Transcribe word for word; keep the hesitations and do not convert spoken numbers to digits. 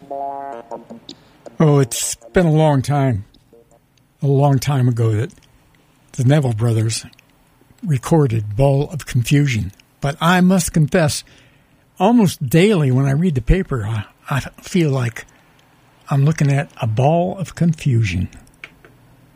Oh, it's been a long time, a long time ago that the Neville brothers recorded Ball of Confusion. But I must confess, almost daily when I read the paper, I, I feel like I'm looking at a ball of confusion.